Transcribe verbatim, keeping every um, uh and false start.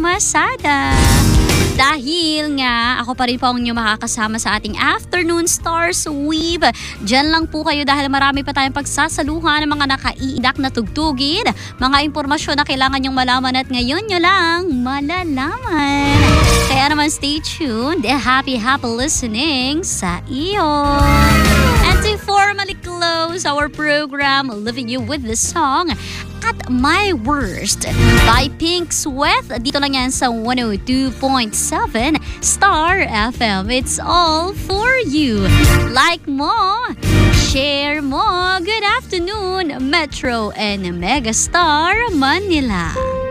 Masada. Dahil nga, ako pa rin po ang inyo makakasama sa ating Afternoon Stars Weave. Diyan lang po kayo dahil marami pa tayong pagsasaluhan ng mga nakaiidak na tugtugin, mga impormasyon na kailangan nyong malaman at ngayon nyo lang malalaman. Kaya naman stay tuned, happy happy listening sa iyo. And to formally close our program, leaving you with the song At My Worst by Pink Sweat. Dito lang yan sa one oh two point seven Star F M. It's all for you. Like mo, share mo. Good afternoon, Metro and Megastar Manila.